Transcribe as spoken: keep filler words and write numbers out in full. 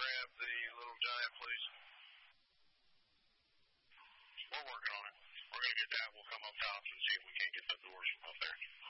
grab the little giant, please? We're working on it. We're going to get that. We'll come up top and see if we can't get the doors from up there.